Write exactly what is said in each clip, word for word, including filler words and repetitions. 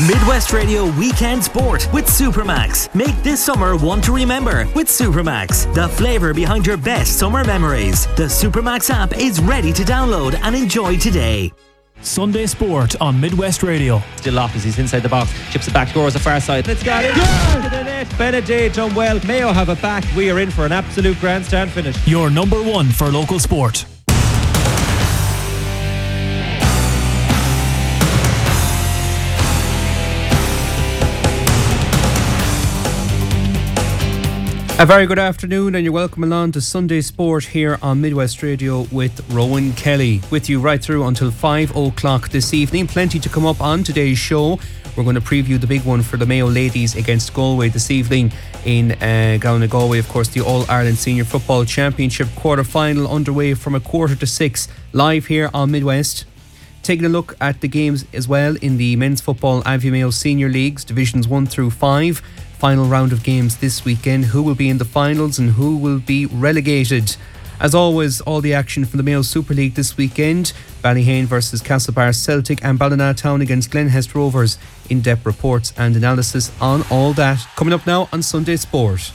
Midwest Radio Weekend Sport with Supermax. Make this summer one to remember with Supermax, the flavour behind your best summer memories. The Supermax app is ready to download and enjoy today. Sunday Sport on Midwest Radio. Still Loftus, he's inside the box, chips it back, scores the far side. It's got it to the net. Benedict done well. Mayo have it back. We are in for an absolute grandstand finish. Your number one for local sport. A very good afternoon and you're welcome along to Sunday Sport here on Midwest Radio with Rowan Kelly. With you right through until five o'clock this evening. Plenty to come up on today's show. We're going to preview the big one for the Mayo ladies against Galway this evening in uh, Gowna Galway. Of course, the All-Ireland Senior Football Championship quarter-final underway from a quarter to six live here on Midwest. Taking a look at the games as well in the men's football Avi Mayo Senior Leagues, Divisions one through five. Final round of games this weekend. Who will be in the finals and who will be relegated? As always, all the action from the Mayo Super League this weekend. Ballyhane versus Castlebar Celtic and Ballinatown against Glenhest Rovers. In-depth reports and analysis on all that. Coming up now on Sunday Sport.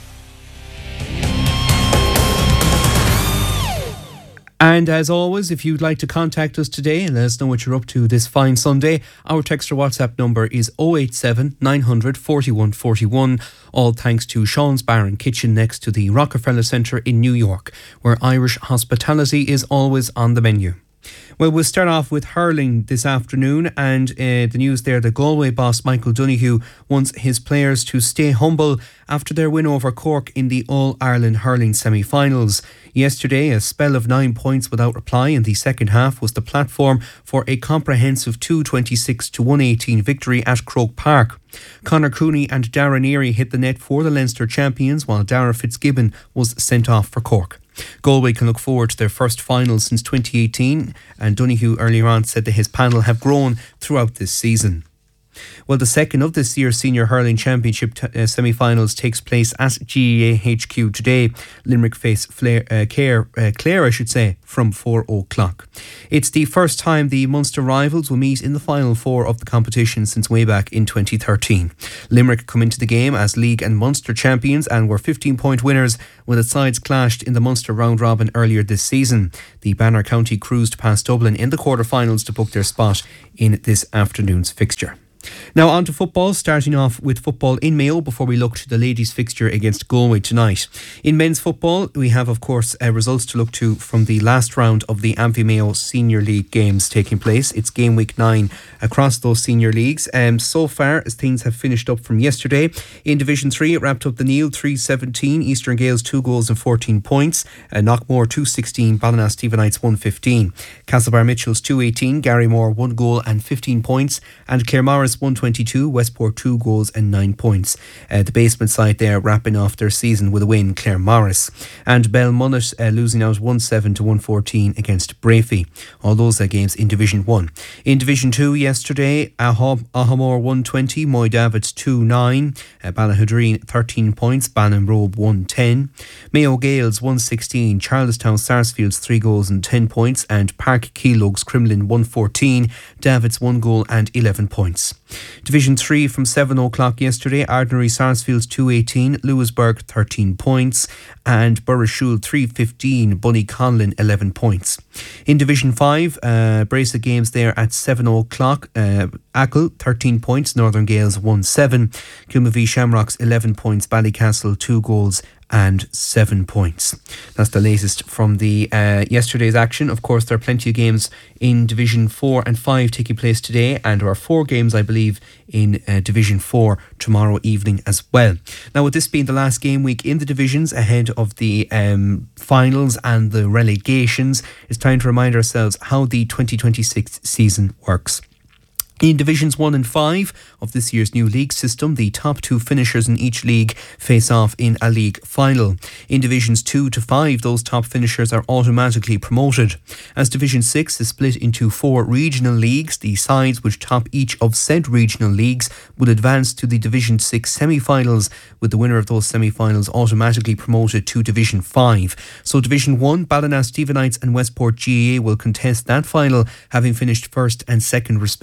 And as always, if you'd like to contact us today and let us know what you're up to this fine Sunday, our text or WhatsApp number is oh eight seven, nine hundred, forty-one forty-one. All thanks to Sean's Bar and Kitchen next to the Rockefeller Centre in New York, where Irish hospitality is always on the menu. Well, we'll start off with hurling this afternoon, and uh, the news there that Galway boss Michael Donoghue wants his players to stay humble after their win over Cork in the All-Ireland hurling semi-finals. Yesterday, a spell of nine points without reply in the second half was the platform for a comprehensive two twenty-six to one eighteen victory at Croke Park. Conor Cooney and Darragh Neary hit the net for the Leinster champions, while Dara Fitzgibbon was sent off for Cork. Galway can look forward to their first final since twenty eighteen, and Donoghue earlier on said that his panel have grown throughout this season. Well, the second of this year's Senior Hurling Championship t- uh, semi-finals takes place at G E A H Q today. Limerick face Flair, uh, Clare, uh, Clare, I should say, from four o'clock. It's the first time the Munster rivals will meet in the final four of the competition since way back in twenty thirteen. Limerick come into the game as League and Munster champions and were fifteen-point winners when the sides clashed in the Munster round-robin earlier this season. The Banner County cruised past Dublin in the quarter-finals to book their spot in this afternoon's fixture. Now on to football, starting off with football in Mayo before we look to the ladies' fixture against Galway tonight. In men's football, we have of course uh, results to look to from the last round of the Avi Mayo Senior League games taking place. It's game week nine across those senior leagues. Um, so far as things have finished up from yesterday, in Division three it wrapped up the Neil three seventeen, Eastern Gales two goals and fourteen points, uh, Knockmore two sixteen, Ballina Stephenites one fifteen, Castlebar Mitchells two eighteen, Garrymore one goal and fifteen points, and Claremorris one twenty-two, Westport two goals and nine points. Uh, the basement side there wrapping off their season with a win, Claremorris. And Belmunnet uh, losing out one seven to one fourteen against Brafey. All those uh, games in Division one. In Division two yesterday, Ahamore one twenty, Moy Davids two nine, uh, Ballahudreen thirteen points, Ballinrobe one ten, Mayo Gales one sixteen, Charlestown Sarsfields three goals and ten points, and Park Keelugs Crumlin one fourteen, Davids one goal and eleven points. Division three from seven o'clock yesterday, Ardnary Sarsfields two eighteen, Lewisburg thirteen points, and Burrishoole three fifteen, Bunny Conlin eleven points. In Division five, uh, brace of games there at seven o'clock, uh, Ackle thirteen points, Northern Gales one seven, Kilmavie Shamrocks eleven points, Ballycastle two goals and seven points. That's the latest from the uh, yesterday's action. Of course, there are plenty of games in Division four and five taking place today, and there are four games, I believe, in uh, Division four tomorrow evening as well. Now, with this being the last game week in the divisions ahead of the um, finals and the relegations, it's time to remind ourselves how the twenty twenty-six season works. In Divisions one and five of this year's new league system, the top two finishers in each league face off in a league final. In Divisions two to five, those top finishers are automatically promoted. As Division six is split into four regional leagues, the sides which top each of said regional leagues will advance to the Division six semi-finals, with the winner of those semi-finals automatically promoted to Division five. So Division one, Ballina Stephenites and Westport G A A will contest that final, having finished first and second respectively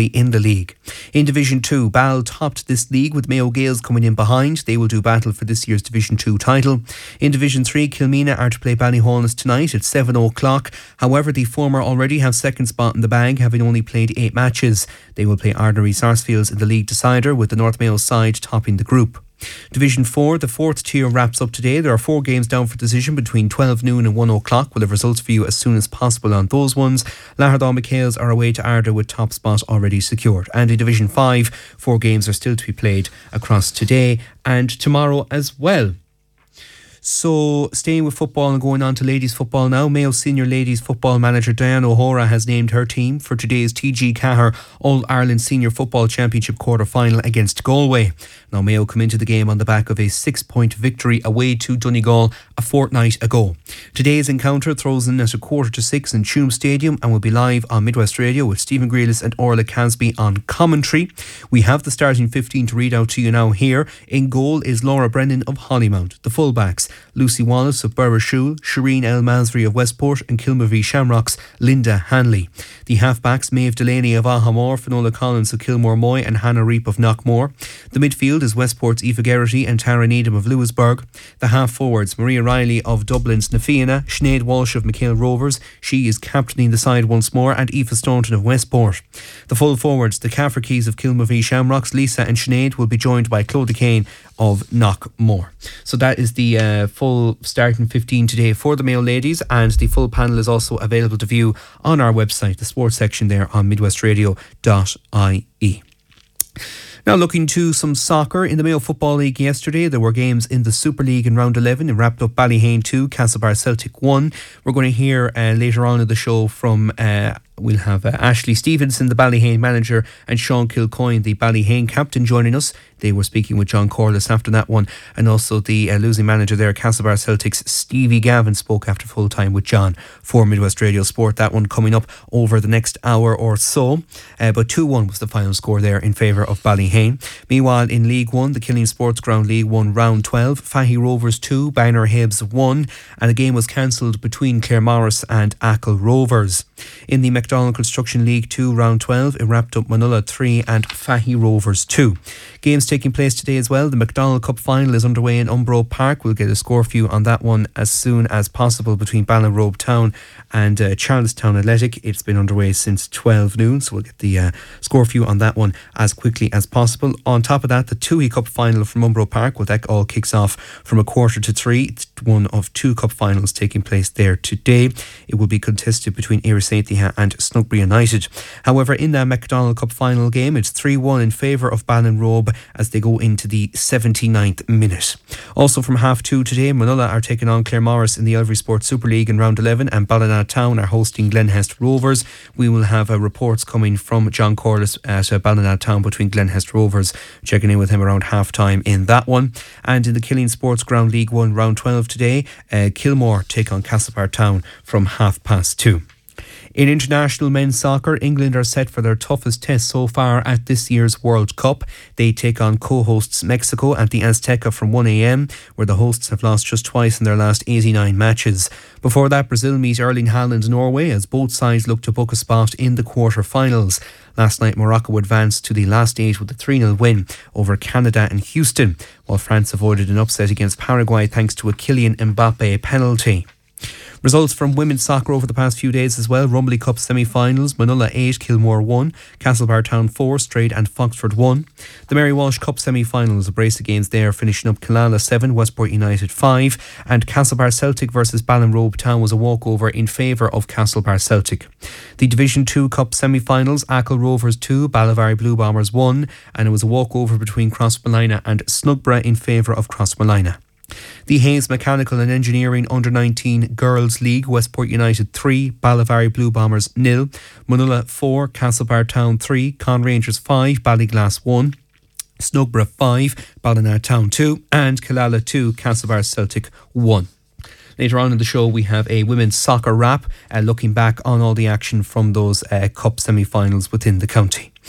in the league. In Division two, Ball topped this league with Mayo Gales coming in behind. They will do battle for this year's Division two title. In Division three, Kilmeena are to play Ballyholness tonight at seven o'clock. However, the former already have second spot in the bag, having only played eight matches. They will play Ardnary Sarsfields in the league decider, with the North Mayo side topping the group. Division four, the fourth tier wraps up today. There are four games down for decision between twelve noon and one o'clock. We'll have results for you as soon as possible on those ones. Lahardal McHale's are away to Ardagh with top spot already secured. And in Division five, four games are still to be played across today and tomorrow as well. So, staying with football and going on to ladies football now, Mayo senior ladies football manager Diane O'Hora has named her team for today's T G Cahir All-Ireland Senior Football Championship quarter-final against Galway. Now, Mayo come into the game on the back of a six-point victory away to Donegal a fortnight ago. Today's encounter throws in at a quarter to six in Tuam Stadium and will be live on Midwest Radio with Stephen Grealis and Orla Casby on commentary. We have the starting fifteen to read out to you now here. In goal is Laura Brennan of Hollymount. The fullbacks, Lucy Wallace of Burrishoole, Shireen El Masri of Westport and Kilmavie Shamrocks, Linda Hanley. The halfbacks, Maeve Delaney of Ahamore, Finola Collins of Kilmore Moy and Hannah Reap of Knockmore. The midfield is Westport's Aoife Geraghty and Tara Needham of Lewisburg. The half forwards, Maria Riley of Dublin's Nafiana, Sinead Walsh of McHale Rovers, she is captaining the side once more, and Aoife Staunton of Westport. The full forwards, the Cafferkeys of Kilmavie Shamrocks, Lisa and Sinead, will be joined by Claudia Kane of Knockmore. So that is the uh, full starting fifteen today for the Mayo ladies, and the full panel is also available to view on our website, the sports section there on midwest radio dot I E. Now looking to some soccer in the Mayo Football League yesterday, there were games in the Super League in round eleven. It wrapped up Ballyhane two, Castlebar Celtic one. We're going to hear uh, later on in the show from uh, we'll have uh, Ashley Stevenson, the Ballyhane manager, and Sean Kilcoyne, the Ballyhane captain, joining us. They were speaking with John Corliss after that one, and also the uh, losing manager there, Castlebar Celtic's Stevie Gavin, spoke after full time with John for Midwest Radio Sport. That one coming up over the next hour or so. Uh, but two one was the final score there in favour of Ballyhane. Meanwhile, in League one, the Killeen Sports Ground League one round twelve, Fahy Rovers two, Bangor Hibs one, and the game was cancelled between Claremorris and Achill Rovers. In the McDonald Construction League two round twelve, it wrapped up Manulla three and Fahy Rovers two. Games taking place today as well. The McDonald Cup final is underway in Umbro Park. We'll get a score for you on that one as soon as possible between Ballinrobe Town and uh, Charlestown Athletic. It's been underway since twelve noon, so we'll get the uh, score for you on that one as quickly as possible. On top of that, the Toohey Cup final from Umbro Park, well, that all kicks off from a quarter to three. It's one of two cup finals taking place there today. It will be contested between Irisaithiha and Snugbury United. However, in that McDonald Cup final game, it's three one in favour of Ballinrobe as they go into the seventy-ninth minute. Also from half two today, Manulla are taking on Claremorris in the Elvery Sports Super League in round eleven, and Ballina Town are hosting Glenhest Rovers. We will have uh, reports coming from John Corliss at uh, Ballina Town between Glenhest Rovers, checking in with him around half time in that one. And in the Killeen Sports Ground League one round twelve today, uh, Kilmore take on Castlebar Town from half past two. In international men's soccer, England are set for their toughest test so far at this year's World Cup. They take on co-hosts Mexico at the Azteca from one a.m, where the hosts have lost just twice in their last eighty-nine matches. Before that, Brazil meet Erling Haaland Norway as both sides look to book a spot in the quarter-finals. Last night, Morocco advanced to the last eight with a three nil win over Canada and Houston, while France avoided an upset against Paraguay thanks to a Kylian Mbappe penalty. Results from women's soccer over the past few days as well. Rumley Cup semi-finals, Manulla eight, Kilmore one, Castlebar Town four, Strayed and Foxford one. The Mary Walsh Cup semi-finals, a brace of games there, finishing up Killala seven, Westport United five, and Castlebar Celtic versus Ballinrobe Town was a walkover in favour of Castlebar Celtic. The Division two Cup semi-finals, Achill Rovers two, Ballivary Blue Bombers one, and it was a walkover between Crossmolina and Snugborough in favour of Crossmolina. The Hayes Mechanical and Engineering Under nineteen Girls League, Westport United three, Ballivary Blue Bombers nil, Manulla four, Castlebar Town three, Con Rangers five, Ballyglass one, Snugborough five, Ballina Town two, and Killala two, Castlebar Celtic one. Later on in the show, we have a women's soccer wrap, uh, looking back on all the action from those uh, cup semi-finals within the county.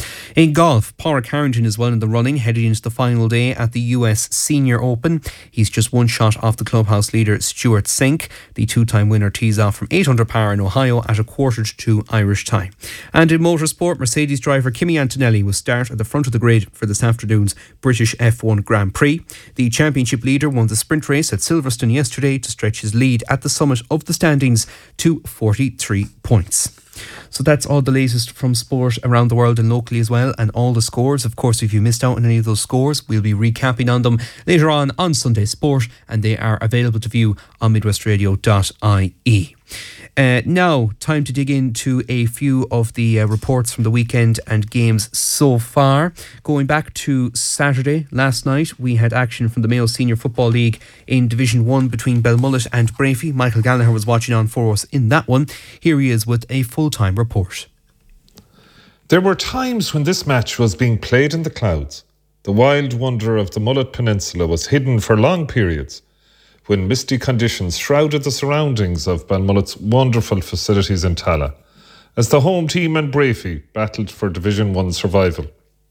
In golf, Pádraig Harrington is well in the running, heading into the final day at the U S Senior Open. He's just one shot off the clubhouse leader Stuart Sink. The two-time winner tees off from eight under par in Ohio at a quarter to two Irish time. And in motorsport, Mercedes driver Kimi Antonelli will start at the front of the grid for this afternoon's British F one Grand Prix. The championship leader won the sprint race at Silverstone yesterday to stretch his lead at the summit of the standings to forty-three points. So that's all the latest from sport around the world and locally as well, and all the scores. Of course, if you missed out on any of those scores, we'll be recapping on them later on on Sunday Sport, and they are available to view on midwest radio dot I E. Uh, now, time to dig into a few of the uh, reports from the weekend and games so far. Going back to Saturday, last night, we had action from the Mayo Senior Football League in Division one between Belmullet and Brafey. Michael Gallagher was watching on for us in that one. Here he is with a full-time report. There were times when this match was being played in the clouds. The wild wonder of the Mullet Peninsula was hidden for long periods, when misty conditions shrouded the surroundings of Balmullet's wonderful facilities in Tala, as the home team and Brafey battled for Division one survival.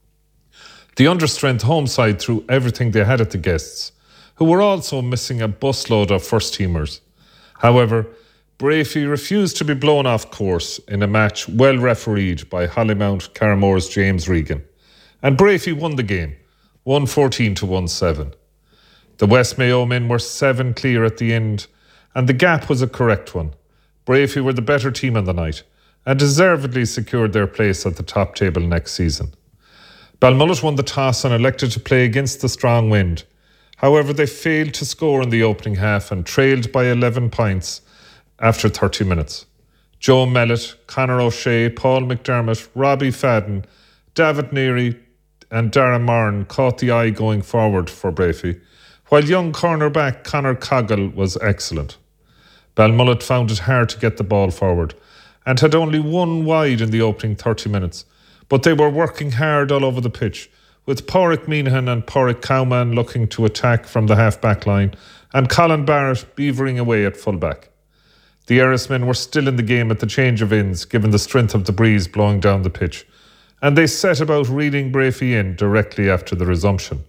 The understrength home side threw everything they had at the guests, who were also missing a busload of first-teamers. However, Brafey refused to be blown off course in a match well refereed by Hollymount Caramore's James Regan, and Brafey won the game, one fourteen to one seven. The West Mayo men were seven clear at the end, and the gap was a correct one. Brafey were the better team on the night, and deservedly secured their place at the top table next season. Balmullet won the toss and elected to play against the strong wind. However, they failed to score in the opening half and trailed by eleven points after thirty minutes. Joe Mellett, Conor O'Shea, Paul McDermott, Robbie Fadden, David Neary and Darren Martin caught the eye going forward for Brafey, while young cornerback Conor Coggle was excellent. Balmullet found it hard to get the ball forward and had only one wide in the opening thirty minutes, but they were working hard all over the pitch, with Pádraig Meehan and Pádraig Cowman looking to attack from the half-back line and Colin Barrett beavering away at full-back. The Erris men were still in the game at the change of ends, given the strength of the breeze blowing down the pitch, and they set about reeling Brafey in directly after the resumption.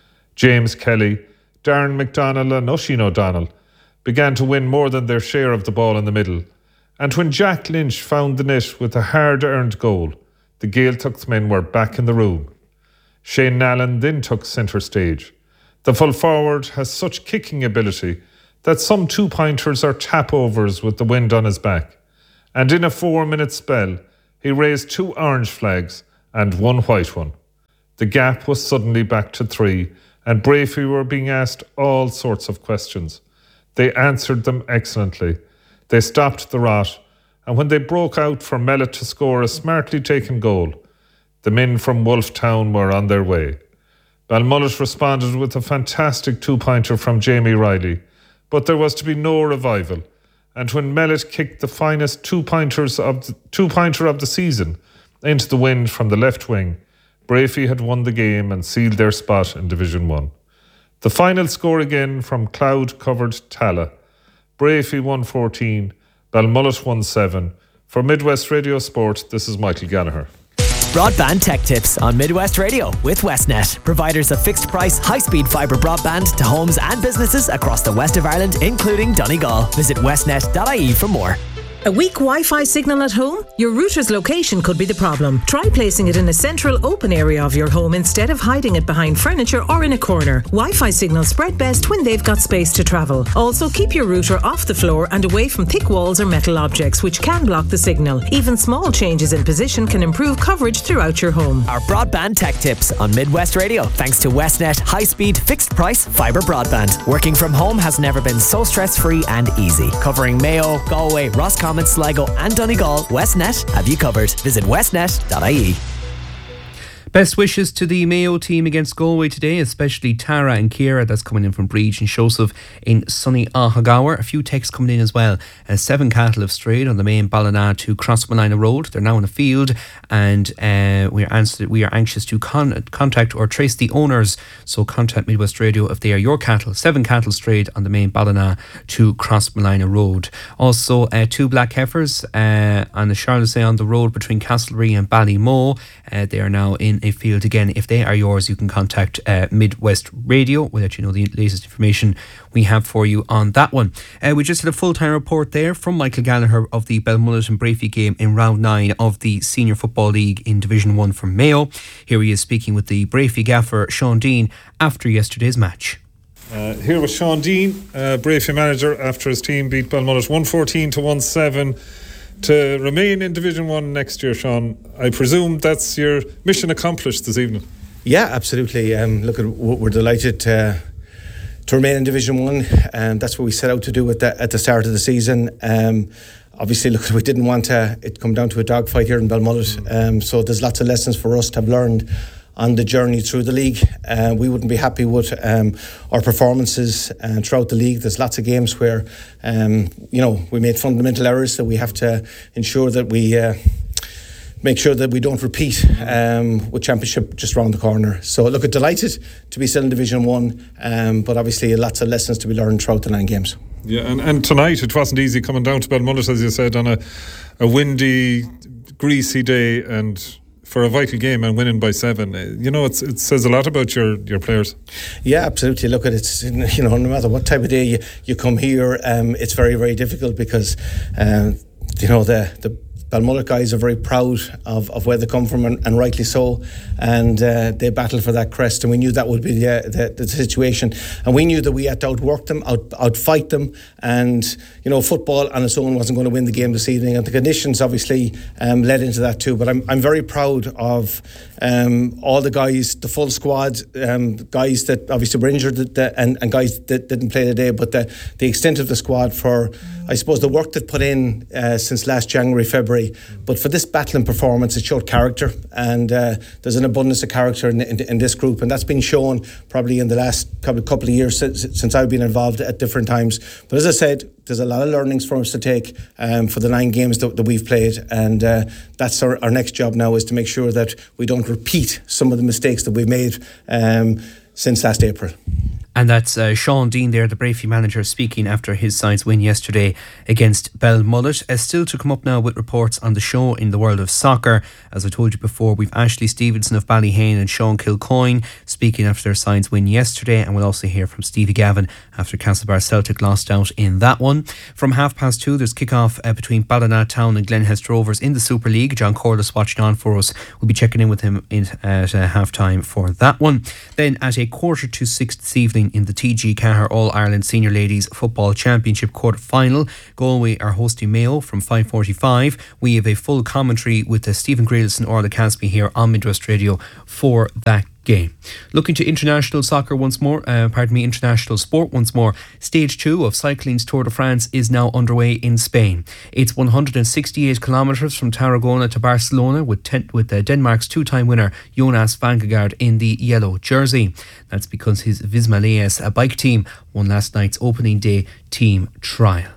James Kelly, Darren McDonnell and Oisin O'Donnell began to win more than their share of the ball in the middle, and when Jack Lynch found the net with a hard-earned goal, the Gaeltacht men were back in the room. Shane Nallen then took centre stage. The full forward has such kicking ability that some two-pointers are tap-overs with the wind on his back, and in a four-minute spell, he raised two orange flags and one white one. The gap was suddenly back to three, and Brafey were being asked all sorts of questions. They answered them excellently. They stopped the rot, and when they broke out for Mellett to score a smartly taken goal, the men from Wolftown were on their way. Balmullet responded with a fantastic two-pointer from Jamie Riley, but there was to be no revival, and when Mellett kicked the finest two-pointers of the, two-pointer of the season into the wind from the left wing, Brafey had won the game and sealed their spot in Division one. The final score again from cloud-covered Tala. Brafey one fourteen, Balmullet one seven. For Midwest Radio Sport, this is Michael Gallagher. Broadband Tech Tips on Midwest Radio with Westnet, providers of fixed price, high-speed fibre broadband to homes and businesses across the west of Ireland, including Donegal. Visit westnet dot I E for more. A weak Wi-Fi signal at home? Your router's location could be the problem. Try placing it in a central open area of your home instead of hiding it behind furniture or in a corner. Wi-Fi signals spread best when they've got space to travel. Also, keep your router off the floor and away from thick walls or metal objects, which can block the signal. Even small changes in position can improve coverage throughout your home. Our Broadband Tech Tips on Midwest Radio, thanks to Westnet high-speed, fixed-price fibre broadband. Working from home has never been so stress-free and easy. Covering Mayo, Galway, Roscommon, Sligo and Donegal, Westnet have you covered. Visit westnet dot I E. Best wishes to the Mayo team against Galway today, especially Tara and Ciara, that's coming in from Breach, and Joseph in sunny Ahagawer. A few texts coming in as well. Uh, seven cattle have strayed on the main Ballina to Crossmalina Road. They're now in the field, and uh, we, are answered, we are anxious to con- contact or trace the owners. So contact Midwest Radio if they are your cattle. Seven cattle strayed on the main Ballina to Crossmalina Road. Also, uh, two black heifers uh, on the Charlesay on the road between Castlereagh and Ballymoe. Uh, they are now in a field again. If they are yours, you can contact uh, Midwest Radio. We'll let you know the latest information we have for you on that one. Uh, we just had a full-time report there from Michael Gallagher of the Belmullet and Brafey game in round nine of the Senior Football League in Division one from Mayo. Here he is speaking with the Brafey gaffer Sean Dean after yesterday's match. Uh, here was Sean Dean, uh, Brafey manager, after his team beat Belmullet one fourteen to one seven. To remain in Division one next year, Sean, I presume that's your mission accomplished this evening. Yeah, absolutely. Um, look, we're delighted to, to remain in Division one, and that's what we set out to do at the, at the start of the season. Um, obviously, look, we didn't want to, it come down to a dogfight here in Belmullet, um, so there's lots of lessons for us to have learned on the journey through the league. Uh, we wouldn't be happy with um, our performances uh, throughout the league. There's lots of games where um, you know, we made fundamental errors, so we have to ensure that we uh, make sure that we don't repeat um, with Championship just around the corner. So look, delighted to be still in Division one, um, but obviously lots of lessons to be learned throughout the nine games. Yeah, and, and tonight it wasn't easy coming down to Belmullet, as you said, on a, a windy, greasy day, and for a vital game and winning by seven. You know, it's, it says a lot about your, your players. Yeah, absolutely. Look, at it's, you know, no matter what type of day you, you come here, um, it's very, very difficult because, uh, you know, the, the Belmullet guys are very proud of, of where they come from, and, and rightly so, and uh, they battle for that crest, and we knew that would be the, the, the situation, and we knew that we had to outwork them, out, outfight them, and you know, football on its own wasn't going to win the game this evening, and the conditions obviously um, led into that too. But I'm I'm very proud of um, all the guys, the full squad, um, guys that obviously were injured that, and, and guys that didn't play today, but the, the extent of the squad for, I suppose, the work they've put in uh, since last January, February. But for this battling performance, it showed character, and uh, there's an abundance of character in, in, in this group, and that's been shown probably in the last couple, couple of years since, since I've been involved at different times. But as I said, there's a lot of learnings for us to take um, for the nine games that, that we've played, and uh, that's our, our next job now, is to make sure that we don't repeat some of the mistakes that we've made um, since last April. And that's uh, Sean Dean there, the Brafey manager, speaking after his side's win yesterday against Belmullet. Uh, still to come up now with reports on the show in the world of soccer. As I told you before, we've Ashley Stevenson of Ballyhane and Sean Kilcoyne speaking after their side's win yesterday, and we'll also hear from Stevie Gavin after Castlebar Celtic lost out in that one. From half past two, there's kick-off uh, between Ballina Town and Glenhest Rovers in the Super League. John Corliss watching on for us. We'll be checking in with him in, at uh, half-time for that one. Then at a quarter to six this evening, in the T G Cahir All-Ireland Senior Ladies Football Championship quarter-final, Galway are hosting Mayo from five forty-five. We have a full commentary with uh, Stephen Grayson or the Casby here on Midwest Radio for that game. Looking to international soccer once more, uh, pardon me, international sport once more. Stage two of cycling's Tour de France is now underway in Spain. It's one hundred sixty-eight kilometres from Tarragona to Barcelona, with ten, with uh, Denmark's two-time winner Jonas Vingegaard in the yellow jersey. That's because his Visma Leas, a bike team, won last night's opening day team trial.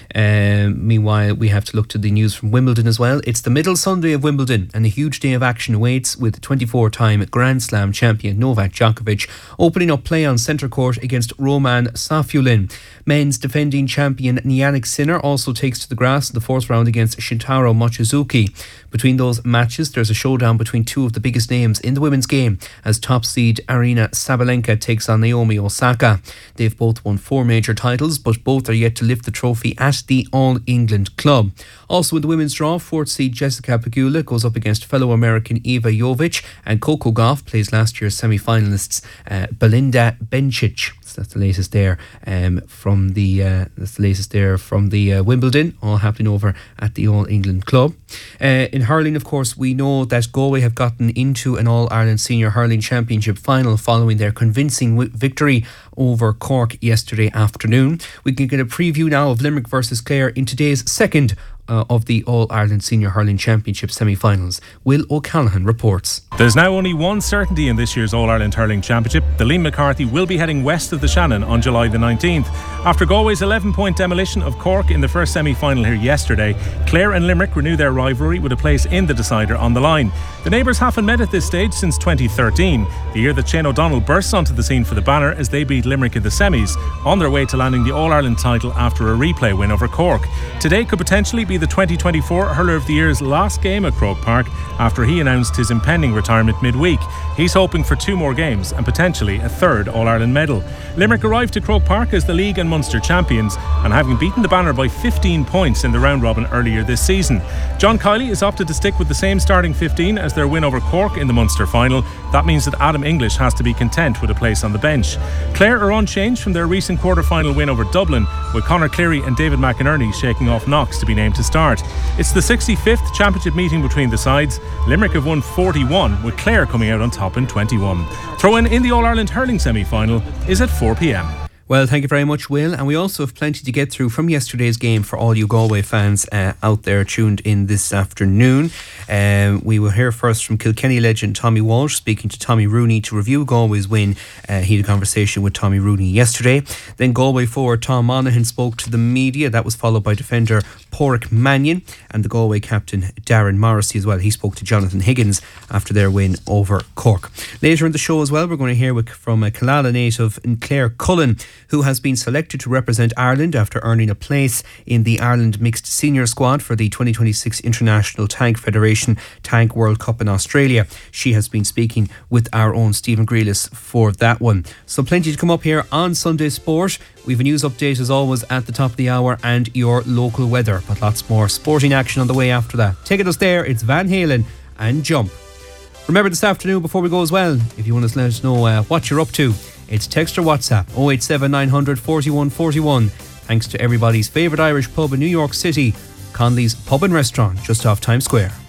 Um, meanwhile, we have to look to the news from Wimbledon as well. It's the middle Sunday of Wimbledon, and a huge day of action awaits, with twenty-four-time Grand Slam champion Novak Djokovic opening up play on centre court against Roman Safiullin. Men's defending champion Yannick Sinner also takes to the grass in the fourth round against Shintaro Mochizuki. Between those matches, there's a showdown between two of the biggest names in the women's game, as top seed Aryna Sabalenka takes on Naomi Osaka. They've both won four major titles, but both are yet to lift the trophy at the All England club. Also in the women's draw, fourth seed Jessica Pegula goes up against fellow American Eva Jovic, and Coco Gauff plays last year's semi-finalists uh, Belinda Bencic. So that's the latest there um, from the uh, that's the latest there from the uh, Wimbledon, all happening over at the All England club. Uh, in hurling, of course, we know that Galway have gotten into an All Ireland Senior Hurling Championship final following their convincing w- victory over Cork yesterday afternoon. We can get a preview now of Limerick versus Clare in today's second uh, of the All-Ireland Senior Hurling Championship semi-finals. Will O'Callaghan reports. There's now only one certainty in this year's All-Ireland Hurling Championship. The Liam McCarthy will be heading west of the Shannon on July the nineteenth. After Galway's eleven-point demolition of Cork in the first semi-final here yesterday, Clare and Limerick renew their rivalry with a place in the decider on the line. The neighbours haven't met at this stage since twenty thirteen, the year that Shane O'Donnell bursts onto the scene for the banner as they beat Limerick in the semis, on their way to landing the All-Ireland title after a replay win over Cork. Today could potentially be the twenty twenty-four Hurler of the Year's last game at Croke Park after he announced his impending retirement midweek. He's hoping for two more games and potentially a third All-Ireland medal. Limerick arrived to Croke Park as the League and Munster champions and having beaten the banner by fifteen points in the round robin earlier this season. John Kiley has opted to stick with the same starting fifteen as their win over Cork in the Munster final. That means that Adam English has to be content with a place on the bench. Clare are unchanged from their recent quarter-final win over Dublin, with Conor Cleary and David McInerney shaking off Knox to be named to start. It's the sixty-fifth championship meeting between the sides. Limerick have won forty-one, with Clare coming out on top in twenty-one. Throw-in in the All-Ireland Hurling semi-final is at four p.m. Well, thank you very much, Will. And we also have plenty to get through from yesterday's game for all you Galway fans uh, out there tuned in this afternoon. Um, we will hear first from Kilkenny legend Tommy Walsh speaking to Tommy Rooney to review Galway's win. Uh, he had a conversation with Tommy Rooney yesterday. Then Galway forward Tom Monaghan spoke to the media. That was followed by defender Porrick Mannion and the Galway captain Darren Morrissey as well. He spoke to Jonathan Higgins after their win over Cork. Later in the show as well, we're going to hear from a Killala native Claire Cullen, who has been selected to represent Ireland after earning a place in the Ireland Mixed Senior Squad for the twenty twenty-six International Tank Federation Tank World Cup in Australia. She has been speaking with our own Stephen Grealis for that one. So plenty to come up here on Sunday Sport. We've a news update as always at the top of the hour and your local weather, but lots more sporting action on the way after that. Taking us there, it's Van Halen and Jump. Remember this afternoon before we go as well, if you want to let us know uh, what you're up to, it's text or WhatsApp oh eight seven nine hundred forty-one forty-one. Thanks to everybody's favourite Irish pub in New York City, Conley's Pub and Restaurant, just off Times Square.